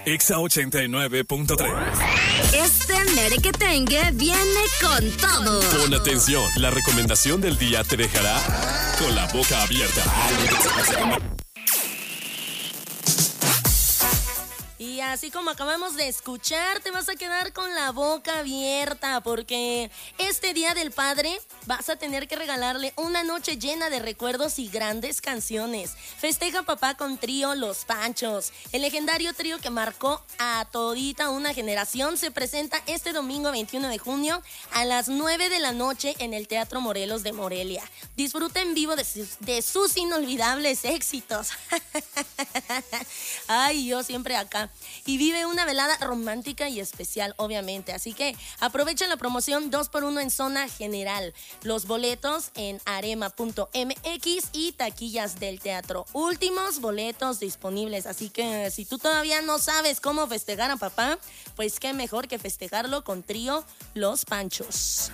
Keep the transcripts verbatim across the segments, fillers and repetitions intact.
Exa ochenta y nueve punto tres. Este merequetengue viene con todo. Pon atención, la recomendación del día te dejará con la boca abierta. Y así como acabamos de escuchar, te vas a quedar con la boca abierta porque este Día del Padre vas a tener que regalarle una noche llena de recuerdos y grandes canciones. Festeja papá con trío Los Panchos. El legendario trío que marcó a todita una generación se presenta este domingo veintiuno de junio a las nueve de la noche en el Teatro Morelos de Morelia. Disfruta en vivo de sus, de sus inolvidables éxitos. Ay, yo siempre acá. Y vive una velada romántica y especial, obviamente. Así que aprovecha la promoción dos por uno en zona general. Los boletos en arema punto m x y taquillas del teatro. Últimos boletos disponibles. Así que si tú todavía no sabes cómo festejar a papá, pues qué mejor que festejarlo con trío Los Panchos.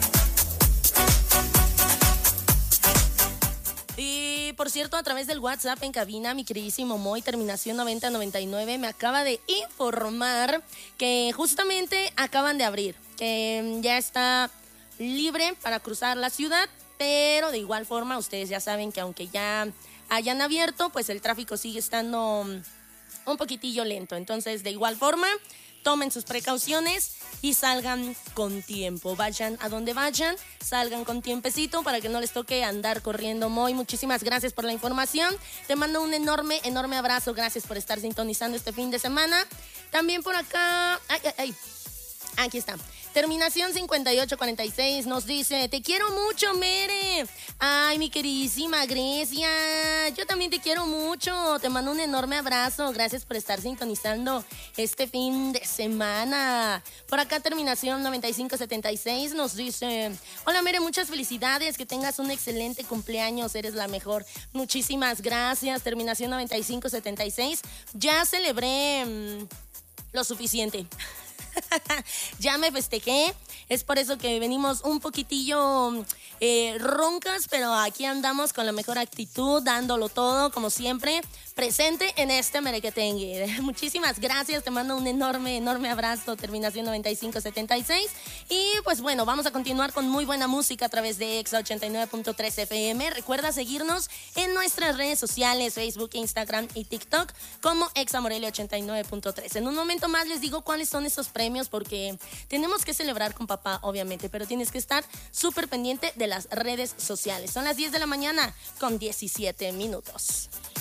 Y por cierto, a través del WhatsApp en cabina, mi queridísimo Moy, terminación noventa noventa y nueve, me acaba de informar que justamente acaban de abrir, que ya está libre para cruzar la ciudad, pero de igual forma ustedes ya saben que aunque ya hayan abierto, pues el tráfico sigue estando un poquitillo lento. Entonces, de igual forma, tomen sus precauciones y salgan con tiempo. Vayan a donde vayan, salgan con tiempecito para que no les toque andar corriendo. Moy, muchísimas gracias por la información. Te mando un enorme, enorme abrazo. Gracias por estar sintonizando este fin de semana. También por acá... Ay, ay, ay. Aquí está. Terminación cincuenta y ocho cuarenta y seis nos dice: te quiero mucho, Mere. Ay, mi queridísima Grecia, yo también te quiero mucho. Te mando un enorme abrazo. Gracias por estar sintonizando este fin de semana. Por acá, terminación noventa y cinco setenta y seis nos dice: hola, Mere, muchas felicidades. Que tengas un excelente cumpleaños. Eres la mejor. Muchísimas gracias. Terminación noventa y cinco setenta y seis. Ya celebré mmm, lo suficiente. Ya me festejé, es por eso que venimos un poquitillo eh, roncas, pero aquí andamos con la mejor actitud, dándolo todo, como siempre, presente en este merequetengue. Muchísimas gracias, te mando un enorme, enorme abrazo, terminación noventa y cinco setenta y seis. Y pues bueno, vamos a continuar con muy buena música a través de Exa ochenta y nueve punto tres F M. Recuerda seguirnos en nuestras redes sociales, Facebook, Instagram y TikTok, como Exa Morelia ochenta y nueve punto tres. En un momento más les digo cuáles son esos premios, porque tenemos que celebrar con papá, obviamente, pero tienes que estar súper pendiente de las redes sociales. Son las diez de la mañana con diecisiete minutos.